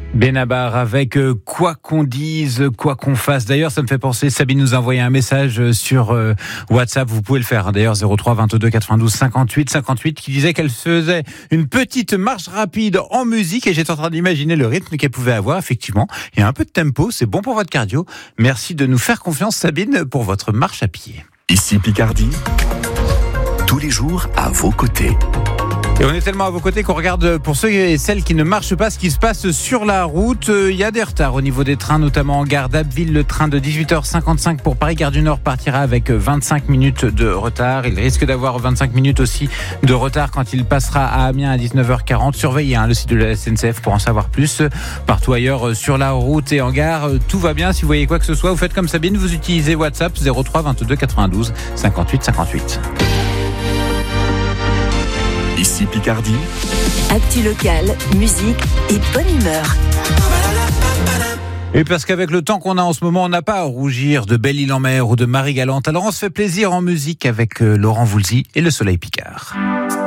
Benabar avec quoi qu'on dise, quoi qu'on fasse. D'ailleurs, ça me fait penser, Sabine nous a envoyé un message sur WhatsApp. Vous pouvez le faire, d'ailleurs, 03 22 92 58 58, qui disait qu'elle faisait une petite marche rapide en musique et j'étais en train d'imaginer le rythme qu'elle pouvait avoir. Effectivement, il y a un peu de tempo, c'est bon pour votre cardio. Merci de nous faire confiance, Sabine, pour votre marche à pied. Ici Picardie, tous les jours à vos côtés. Et on est tellement à vos côtés qu'on regarde pour ceux et celles qui ne marchent pas ce qui se passe sur la route. Il y a des retards au niveau des trains, notamment en gare d'Abbeville. Le train de 18h55 pour Paris-Gare du Nord partira avec 25 minutes de retard. Il risque d'avoir 25 minutes aussi de retard quand il passera à Amiens à 19h40. Surveillez le site de la SNCF pour en savoir plus. Partout ailleurs sur la route et en gare, tout va bien. Si vous voyez quoi que ce soit, vous faites comme Sabine, vous utilisez WhatsApp 03 22 92 58 58. Ici Picardie. Actu locale, musique et bonne humeur. Et parce qu'avec le temps qu'on a en ce moment, on n'a pas à rougir de Belle-Île-en-Mer ou de Marie-Galante. Alors on se fait plaisir en musique avec Laurent Voulzy et le Soleil Picard.